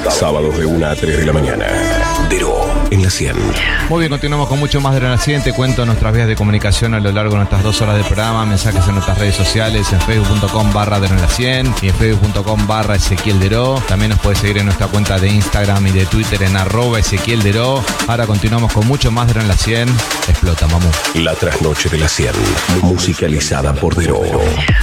Sábados de 1 a 3 de la mañana. Dero en la 100. Muy bien, continuamos con mucho más de la 100. Te cuento nuestras vías de comunicación a lo largo de nuestras 2 horas de programa. Mensajes en nuestras redes sociales, en facebook.com/DeroEnLa100 y en facebook.com/Ezequiel Deró. También nos puedes seguir en nuestra cuenta de Instagram y de Twitter en @Ezequiel Deró. Ahora continuamos con mucho más de la 100. Explota, mamú. La trasnoche de la 100. Musicalizada por Dero.